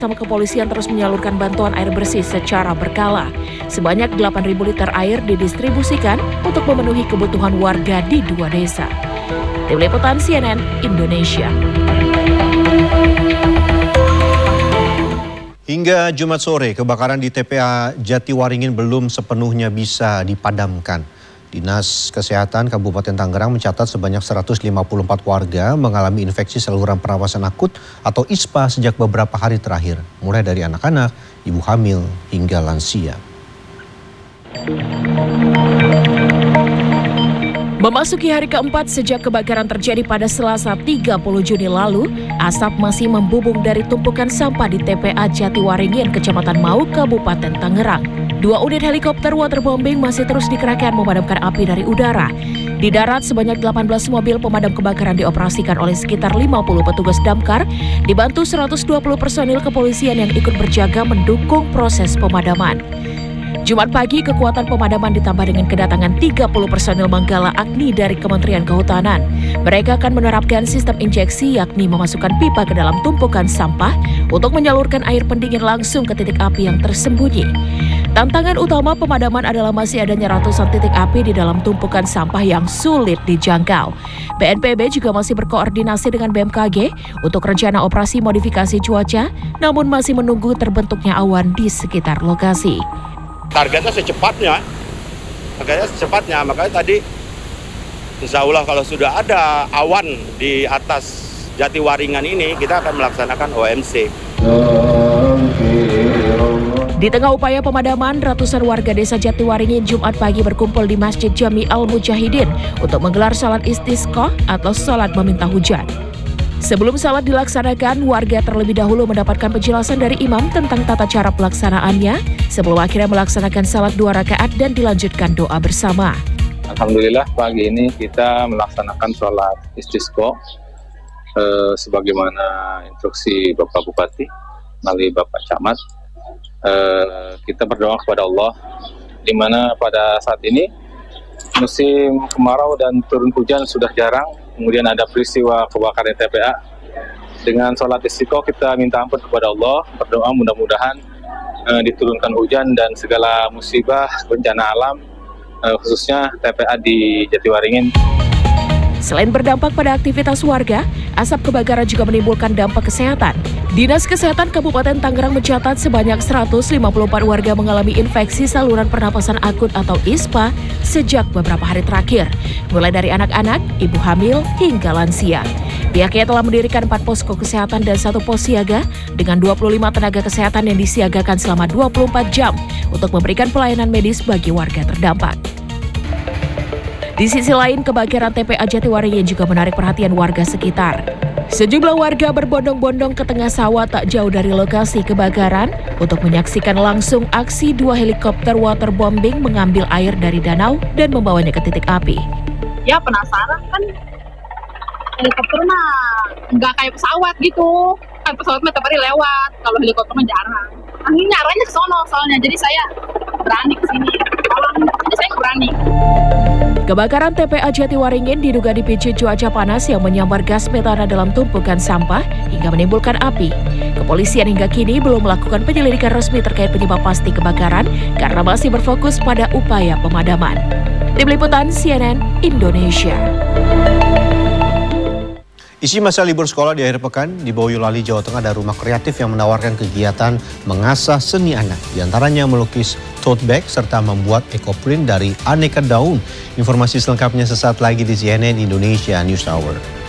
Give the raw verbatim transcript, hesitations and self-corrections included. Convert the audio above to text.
Sama kepolisian terus menyalurkan bantuan air bersih secara berkala. Sebanyak delapan ribu liter air didistribusikan untuk memenuhi kebutuhan warga di dua desa. Tim Liputan C N N Indonesia. Hingga Jumat sore, kebakaran di T P A Jatiwaringin belum sepenuhnya bisa dipadamkan. Dinas Kesehatan Kabupaten Tangerang mencatat sebanyak seratus lima puluh empat warga mengalami infeksi saluran pernapasan akut atau I S P A sejak beberapa hari terakhir, mulai dari anak-anak, ibu hamil, hingga lansia. Memasuki hari keempat sejak kebakaran terjadi pada Selasa tiga puluh Juni lalu, asap masih membubung dari tumpukan sampah di T P A Jatiwaringin, Kecamatan Mau, Kabupaten Tangerang. Dua unit helikopter waterbombing masih terus dikerahkan memadamkan api dari udara. Di darat, sebanyak delapan belas mobil pemadam kebakaran dioperasikan oleh sekitar lima puluh petugas damkar, dibantu seratus dua puluh personil kepolisian yang ikut berjaga mendukung proses pemadaman. Jumat pagi, kekuatan pemadaman ditambah dengan kedatangan tiga puluh personil Manggala Agni dari Kementerian Kehutanan. Mereka akan menerapkan sistem injeksi, yakni memasukkan pipa ke dalam tumpukan sampah untuk menyalurkan air pendingin langsung ke titik api yang tersembunyi. Tantangan utama pemadaman adalah masih adanya ratusan titik api di dalam tumpukan sampah yang sulit dijangkau. B N P B juga masih berkoordinasi dengan B M K G untuk rencana operasi modifikasi cuaca, namun masih menunggu terbentuknya awan di sekitar lokasi. Targetnya secepatnya, makanya secepatnya, makanya tadi insya Allah kalau sudah ada awan di atas Jatiwaringin ini, kita akan melaksanakan O M C. Di tengah upaya pemadaman, ratusan warga desa Jatiwaringin Jumat pagi berkumpul di Masjid Jami Al-Mujahidin untuk menggelar salat istisqa atau salat meminta hujan. Sebelum salat dilaksanakan, warga terlebih dahulu mendapatkan penjelasan dari imam tentang tata cara pelaksanaannya sebelum akhirnya melaksanakan salat dua rakaat dan dilanjutkan doa bersama. Alhamdulillah pagi ini kita melaksanakan sholat istisqa eh, sebagaimana instruksi Bapak Bupati melalui Bapak Camat. Eh, kita berdoa kepada Allah di mana pada saat ini musim kemarau dan turun hujan sudah jarang. Kemudian ada peristiwa kebakaran T P A. Dengan sholat istiqo kita minta ampun kepada Allah, berdoa mudah-mudahan uh, diturunkan hujan dan segala musibah bencana alam, uh, khususnya T P A di Jatiwaringin. Selain berdampak pada aktivitas warga, asap kebakaran juga menimbulkan dampak kesehatan. Dinas Kesehatan Kabupaten Tangerang mencatat sebanyak seratus lima puluh empat warga mengalami infeksi saluran pernapasan akut atau I S P A sejak beberapa hari terakhir, mulai dari anak-anak, ibu hamil, hingga lansia. Pihaknya telah mendirikan empat posko kesehatan dan satu pos siaga dengan dua puluh lima tenaga kesehatan yang disiagakan selama dua puluh empat jam untuk memberikan pelayanan medis bagi warga terdampak. Di sisi lain, kebakaran T P A Jatiwaringin juga menarik perhatian warga sekitar. Sejumlah warga berbondong-bondong ke tengah sawah tak jauh dari lokasi kebakaran untuk menyaksikan langsung aksi dua helikopter waterbombing mengambil air dari danau dan membawanya ke titik api. Ya penasaran kan, helikopter mah nggak kayak pesawat gitu. Kan pesawat mah tiap hari lewat, kalau helikopter mah jarang. Anginnya arahnya ke sono soalnya, jadi saya berani ke sini. Kalau ini saya berani. Kebakaran T P A Jatiwaringin diduga dipicu cuaca panas yang menyambar gas metana dalam tumpukan sampah hingga menimbulkan api. Kepolisian hingga kini belum melakukan penyelidikan resmi terkait penyebab pasti kebakaran karena masih berfokus pada upaya pemadaman. Tim Liputan C N N Indonesia. Isi masa libur sekolah di akhir pekan, di Boyolali, Jawa Tengah ada rumah kreatif yang menawarkan kegiatan mengasah seni anak. Di antaranya melukis tote bag serta membuat ekoprint dari aneka daun. Informasi selengkapnya sesaat lagi di C N N Indonesia News Hour.